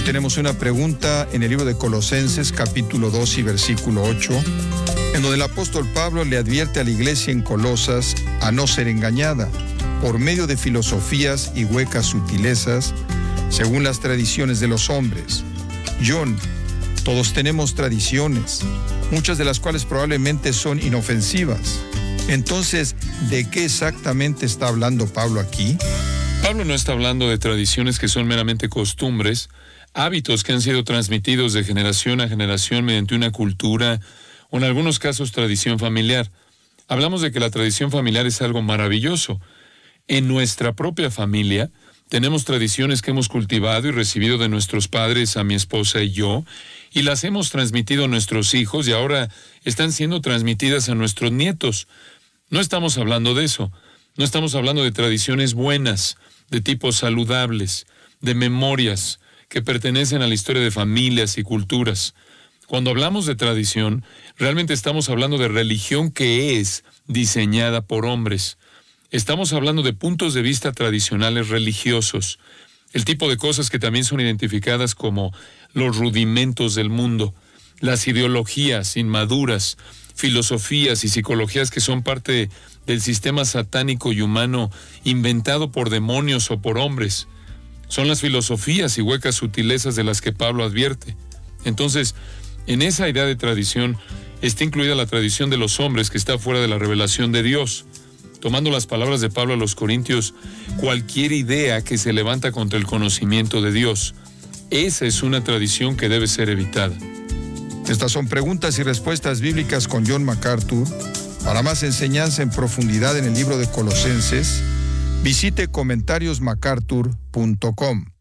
tenemos una pregunta en el libro de Colosenses, capítulo 2 y versículo 8, en donde el apóstol Pablo le advierte a la iglesia en Colosas a no ser engañada por medio de filosofías y huecas sutilezas, según las tradiciones de los hombres. John, todos tenemos tradiciones, muchas de las cuales probablemente son inofensivas. Entonces, ¿de qué exactamente está hablando Pablo aquí? Pablo no está hablando de tradiciones que son meramente costumbres, hábitos que han sido transmitidos de generación a generación mediante una cultura o en algunos casos tradición familiar. Hablamos de que la tradición familiar es algo maravilloso. En nuestra propia familia tenemos tradiciones que hemos cultivado y recibido de nuestros padres, a mi esposa y yo, y las hemos transmitido a nuestros hijos y ahora están siendo transmitidas a nuestros nietos. No estamos hablando de eso. No estamos hablando de tradiciones buenas, de tipos saludables, de memorias que pertenecen a la historia de familias y culturas. Cuando hablamos de tradición, realmente estamos hablando de religión que es diseñada por hombres. Estamos hablando de puntos de vista tradicionales religiosos, el tipo de cosas que también son identificadas como los rudimentos del mundo, las ideologías inmaduras, filosofías y psicologías que son parte del sistema satánico y humano inventado por demonios o por hombres. Son las filosofías y huecas sutilezas de las que Pablo advierte. Entonces, en esa idea de tradición está incluida la tradición de los hombres que está fuera de la revelación de Dios. Tomando las palabras de Pablo a los Corintios, cualquier idea que se levanta contra el conocimiento de Dios, esa es una tradición que debe ser evitada. Estas son preguntas y respuestas bíblicas con John MacArthur. Para más enseñanza en profundidad en el libro de Colosenses, visite comentariosmacarthur.com.